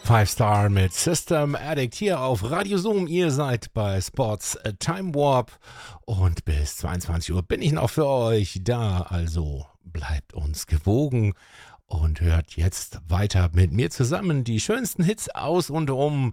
Five Star mit System Addict hier auf Radio Zoom. Ihr seid bei Sports Time Warp und bis 22 Uhr bin ich noch für euch da. Also bleibt uns gewogen und hört jetzt weiter mit mir zusammen die schönsten Hits aus und um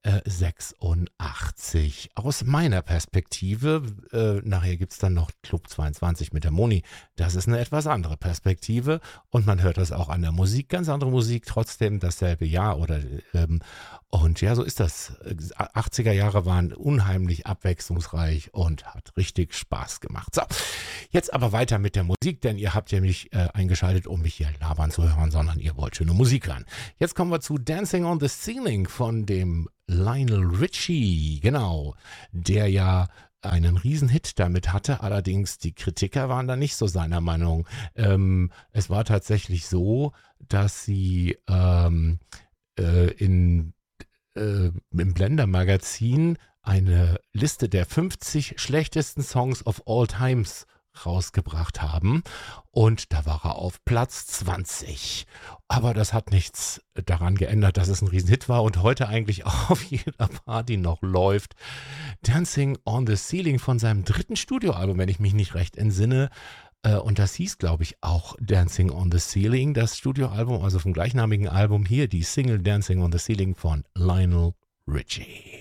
86 aus meiner Perspektive. Nachher gibt es dann noch Club 22 mit der Moni. Das ist eine etwas andere Perspektive und man hört das auch an der Musik. Ganz andere Musik, trotzdem dasselbe Jahr. Und ja, so ist das. 80er Jahre waren unheimlich abwechslungsreich und hat richtig Spaß gemacht. So, jetzt aber weiter mit der Musik, denn ihr habt ja nicht eingeschaltet, um mich hier labern zu hören, sondern ihr wollt schöne Musik hören. Jetzt kommen wir zu Dancing on the Ceiling von dem Lionel Richie, genau, der ja einen Riesenhit damit hatte, allerdings die Kritiker waren da nicht so seiner Meinung. Es war tatsächlich so, dass sie im Blender-Magazin eine Liste der 50 schlechtesten Songs of all times rausgebracht haben und da war er auf Platz 20. Aber das hat nichts daran geändert, dass es ein Riesenhit war und heute eigentlich auch auf jeder Party noch läuft. Dancing on the Ceiling von seinem dritten Studioalbum, wenn ich mich nicht recht entsinne. Und das hieß, glaube ich, auch Dancing on the Ceiling, das Studioalbum, also vom gleichnamigen Album hier, die Single Dancing on the Ceiling von Lionel Richie.